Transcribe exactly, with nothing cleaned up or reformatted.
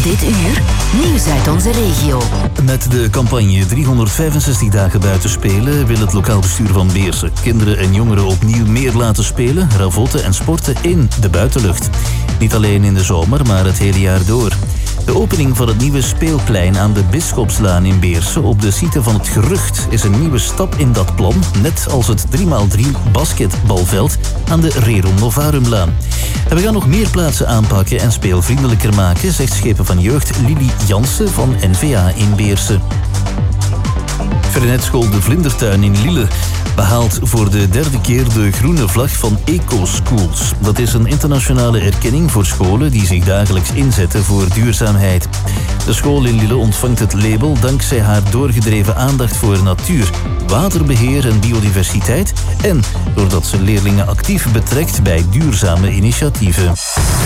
Dit uur, nieuws uit onze regio. Met de campagne driehonderdvijfenzestig dagen buiten spelen wil het lokaal bestuur van Beersen kinderen en jongeren opnieuw meer laten spelen, ravotten en sporten in de buitenlucht. Niet alleen in de zomer, maar het hele jaar door. De opening van het nieuwe speelplein aan de Bisschopslaan in Beersen op de site van het Gerucht is een nieuwe stap in dat plan, net als het drie bij drie basketbalveld aan de Rerum Novarumlaan. En we gaan nog meer plaatsen aanpakken en speelvriendelijker maken, zegt schepen van jeugd Lili Jansen van N V A in Beersen. Frenetschool De Vlindertuin in Lille behaalt voor de derde keer de groene vlag van Eco-Schools. Dat is een internationale erkenning voor scholen die zich dagelijks inzetten voor duurzaamheid. De school in Lille ontvangt het label dankzij haar doorgedreven aandacht voor natuur, waterbeheer en biodiversiteit en doordat ze leerlingen actief betrekt bij duurzame initiatieven.